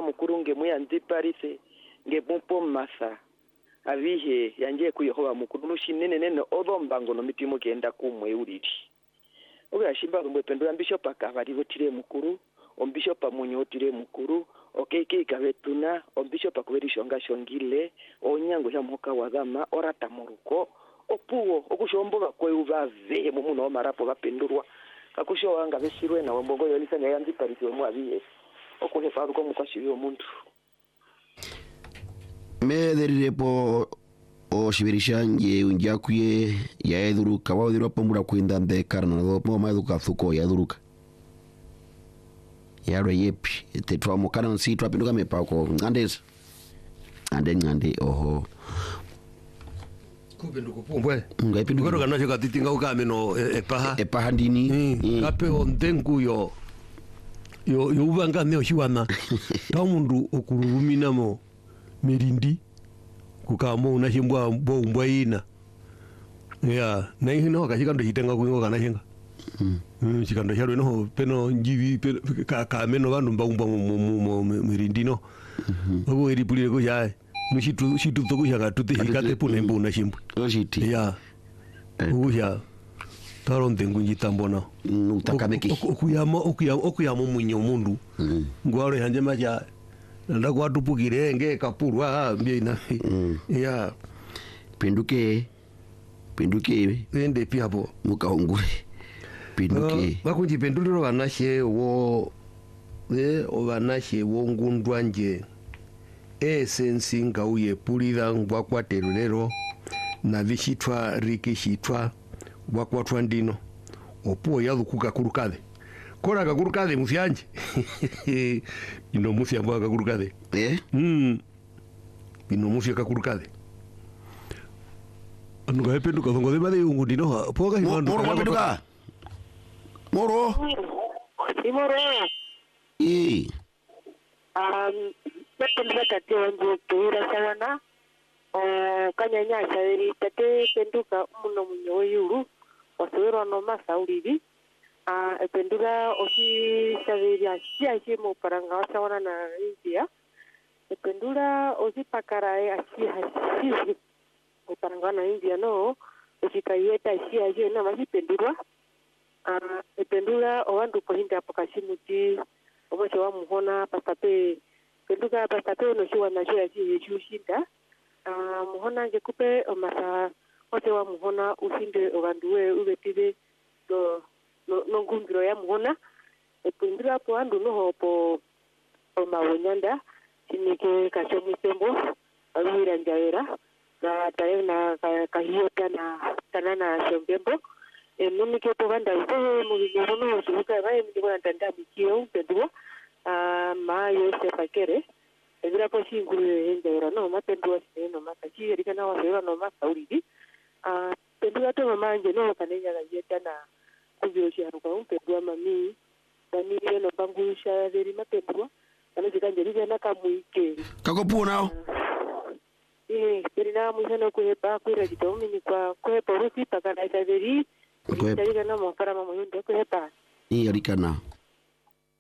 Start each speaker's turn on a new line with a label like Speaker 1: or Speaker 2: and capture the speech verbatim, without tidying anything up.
Speaker 1: mukuru nge muyanzi parise nge bumpo masa abihe yangiye kuyehoba mukuru nushinene nene odomba ngo no mitimo genda kumwe uriri ubashimba ngo pendura bishop akabari botire mukuru ombishop amunyotire mukuru okeke kabetuna ombishop akuberishonga shongile onyango ya muka wagama orata muruko opuo okushomboga kwe ubave mu muno marapo bapendurwa kakusho wanga besirwe na wambongo yolisa ngayanzi parisi mu abiye okuhe faru ko mukashiri omuntu
Speaker 2: mederire po o shibirishange unjakuye ya eduruka wa odiro pomura kwenda de karna do mo ma eduka fuko ya eduruka yaro yepi te twa mukana nsi twa pinduka mepa ko ngandesa ande ngande oho
Speaker 3: kubenduko pombwe
Speaker 2: ngai pinduka
Speaker 3: ro kana cheka titinga ukameno epaha
Speaker 2: epaha ndini
Speaker 3: kape ondengu yo yo yo ubanga ne oshiwana ta mundu okururumina mo merindi kukamo unashimbwa bo mbwaina ya na hino akashikando hitenga kuingo kana shinga mm chikando chalo no peno njivi ka ka meno vandu mbangumba mu merindino abo eri pulire ko ya mushitu shitu toko shaka tuti hikate pune mbona shimbu
Speaker 2: oshiti
Speaker 3: ya uya taronde ngunjita mbona
Speaker 2: utakameki
Speaker 3: okuyama okuyama okuyama munyo mundu ngwaro hanje maja nda kwatupukire nge kapurwa mbina ya
Speaker 2: penduke penduke
Speaker 3: ende pia bo
Speaker 2: mukahungure penduke
Speaker 3: bakunji penduliro banashe wo e obanashe wo ngundwa nje esensi ngauye pulira ngwa kwaterero na vishitwa rikishitwa wakwatwa ndino opuo yalukuka kurukade kora kakurukade mufyanje ino mufya mbwa kakurukade
Speaker 2: eh
Speaker 3: mm ino mufya kakurukade anu ga penduka ngo de made ungu dino poga himando
Speaker 2: moro penduka moro
Speaker 4: imore
Speaker 2: eh
Speaker 4: um penduka tete nje tuira sana o kanyanya sabiri tete penduka muno munyo yuru wasoro no masauriri a penduka osi sabiri asia chimo paranga sawana na India penduka osi pakarae asia asia paranga na India no osi kayeta asia asia na masi pendura a pendura owandu pohinda pokasimuti omocho wa muhona pastape penduka pastape no shiwa na shiwa asia shinda ah muhona ngekupe omasa ote wa muhona usinde obanduwe ubetire do no no ngundiro ya muhona epindira po andu no hopo omawonyanda kinike kashomi tembo alwira njawera na tayo na kahiota na tanana shombembo enunike to banda uko mu binyo no suka bae ndiko ntanda mikio pedro ah ma yo se pakere ebira po shinguru njawera no mapendwa sino makachi erikana wa sero no masauridi ah pendua to manje no kanenya gajeta na kuziro sharuka umpendwa mami bani no bangusha veri mapendwa kana zikanjeriza na kamuike
Speaker 2: kakopuo nao
Speaker 4: eh perina muhana kuhepa kuira jitomi ni kwa kuhepa rusi pakana isaveri kuhepa na mokara mamundo kuhepa
Speaker 2: ni arikana